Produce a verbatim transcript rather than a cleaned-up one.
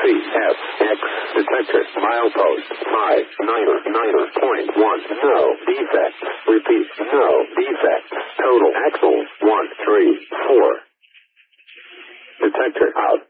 F, X, detector, milepost, five, niner, niner, point one, no defects. Repeat, no defects. Total axles, one, three, four. Detector out.